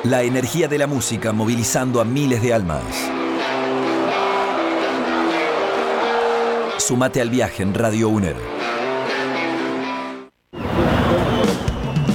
La energía de la música movilizando a miles de almas. Súmate al viaje en Radio UNER.